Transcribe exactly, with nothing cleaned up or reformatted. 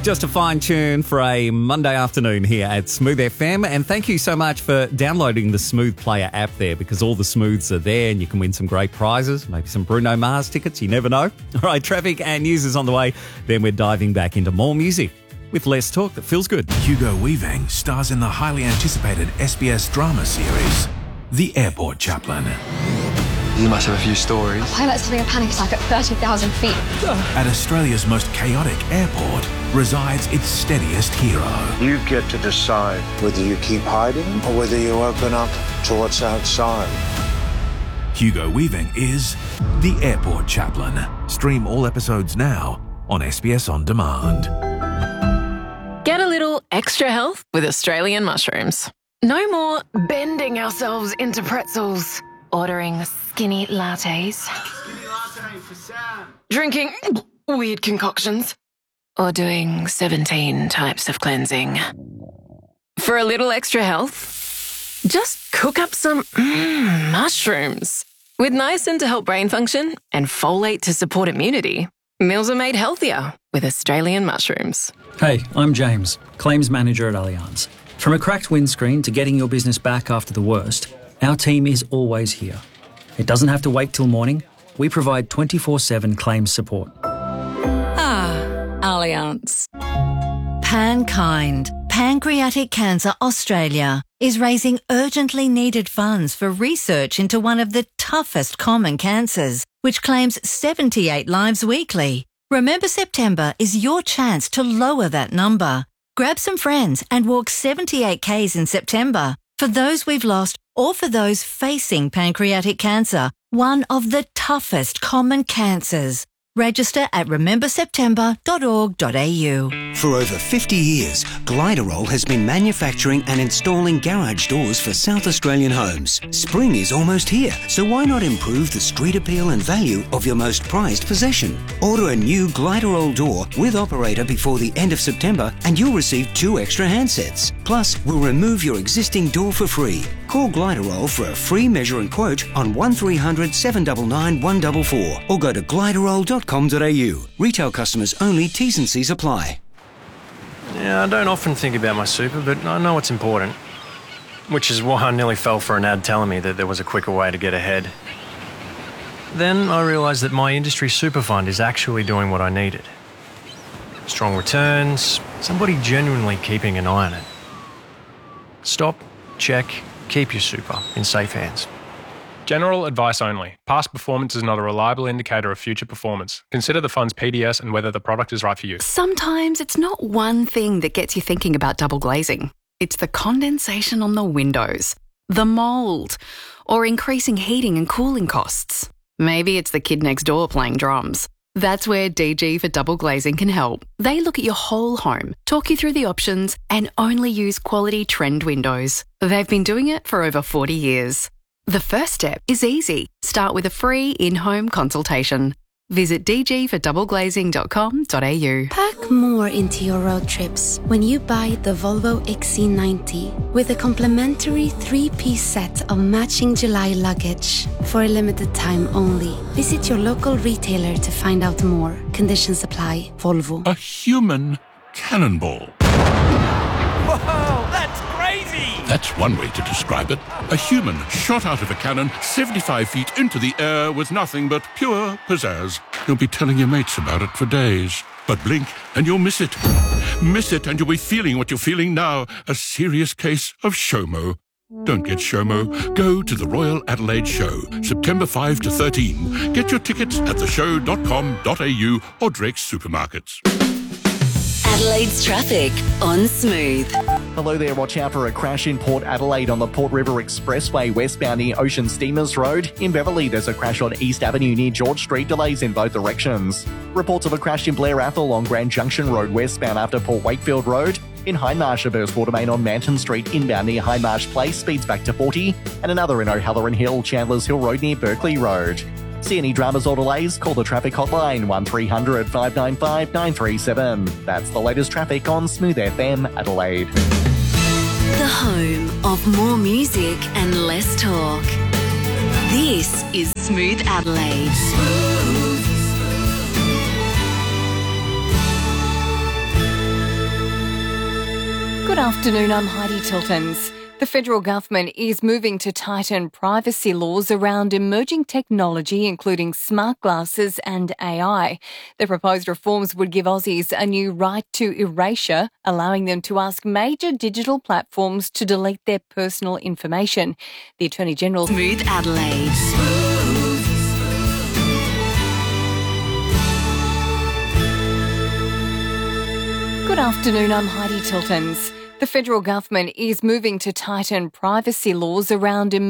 Just a fine tune for a Monday afternoon here at Smooth F M. And thank you so much for downloading the Smooth Player app there, because all the Smooths are there and you can win some great prizes, maybe some Bruno Mars tickets, you never know. All right, traffic and news is on the way. Then we're diving back into more music with less talk that feels good. Hugo Weaving stars in the highly anticipated S B S drama series, The Airport Chaplain. You must have a few stories. A pilot's having a panic attack at thirty thousand feet. At Australia's most chaotic airport resides its steadiest hero. You get to decide whether you keep hiding or whether you open up to what's outside. Hugo Weaving is The Airport Chaplain. Stream all episodes now on S B S On Demand. Get a little extra health with Australian mushrooms. No more bending ourselves into pretzels, ordering skinny lattes, Skinny latte for Sam. drinking weird concoctions, or doing seventeen types of cleansing. For a little extra health, just cook up some mm, mushrooms. With niacin to help brain function and folate to support immunity, meals are made healthier with Australian mushrooms. Hey, I'm James, Claims Manager at Allianz. From a cracked windscreen to getting your business back after the worst, our team is always here. It doesn't have to wait till morning. We provide twenty-four seven claims support. Ah, Allianz. Pankind, Pancreatic Cancer Australia, is raising urgently needed funds for research into one of the toughest common cancers, which claims seventy-eight lives weekly. Remember September is your chance to lower that number. Grab some friends and walk seventy-eight kays in September for those we've lost or for those facing pancreatic cancer, one of the toughest common cancers. Register at remember september dot org dot a u. For over fifty years, Gliderol has been manufacturing and installing garage doors for South Australian homes. Spring is almost here, so why not improve the street appeal and value of your most prized possession? Order a new Gliderol door with operator before the end of September and you'll receive two extra handsets. Plus, we'll remove your existing door for free. Call Gliderol for a free measure and quote on one three hundred, seven nine nine, one four four or go to gliderol dot com dot a u. Retail customers only, T's and C's apply. Yeah, I don't often think about my super, but I know it's important. Which is why I nearly fell for an ad telling me that there was a quicker way to get ahead. Then I realised that my industry super fund is actually doing what I needed. Strong returns, somebody genuinely keeping an eye on it. Stop, check, keep your super in safe hands. General advice only. Past performance is not a reliable indicator of future performance. Consider the fund's P D S and whether the product is right for you. Sometimes it's not one thing that gets you thinking about double glazing. It's the condensation on the windows, the mould, or increasing heating and cooling costs. Maybe it's the kid next door playing drums. That's where D G for Double Glazing can help. They look at your whole home, talk you through the options, and only use quality trend windows. They've been doing it for over forty years. The first step is easy. Start with a free in-home consultation. Visit d g for double glazing dot com dot a u. Pack more into your road trips when you buy the Volvo X C ninety with a complimentary three-piece set of matching July luggage for a limited time only. Visit your local retailer to find out more. Conditions apply. Volvo. A human cannonball. Whoa, that's crazy! That's one way to describe it. A human shot out of a cannon seventy-five feet into the air with nothing but pure pizzazz. You'll be telling your mates about it for days. But blink and you'll miss it. Miss it and you'll be feeling what you're feeling now. A serious case of SHOMO. Don't get SHOMO. Go to the Royal Adelaide Show, September fifth to thirteenth. Get your tickets at the show dot com dot a u or Drake's Supermarkets. Adelaide's traffic on Smooth. Hello there, watch out for a crash in Port Adelaide on the Port River Expressway westbound near Ocean Steamers Road. In Beverley, there's a crash on East Avenue near George Street, delays in both directions. Reports of a crash in Blair Athol on Grand Junction Road westbound after Port Wakefield Road. In Hindmarsh, a burst water main on Manton Street inbound near Hindmarsh Place speeds back to forty. And another in O'Halloran Hill, Chandler's Hill Road near Berkeley Road. See any dramas or delays? Call the traffic hotline one three hundred, five nine five, nine three seven. That's the latest traffic on Smooth F M Adelaide. The home of more music and less talk. This is Smooth Adelaide. Smooth. Good afternoon, I'm Heidi Tiltons. The federal government is moving to tighten privacy laws around emerging technology, including smart glasses and A I. The proposed reforms would give Aussies a new right to erasure, allowing them to ask major digital platforms to delete their personal information. The Attorney General... Smooth Adelaide. Good afternoon, I'm Heidi Tiltons. The federal government is moving to tighten privacy laws around